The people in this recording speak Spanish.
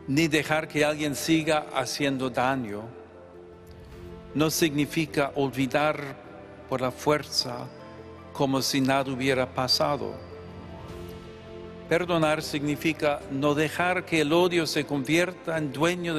ni dejar que alguien siga haciendo daño. No significa olvidar por la fuerza como si nada hubiera pasado. Perdonar significa no dejar que el odio se convierta en dueño de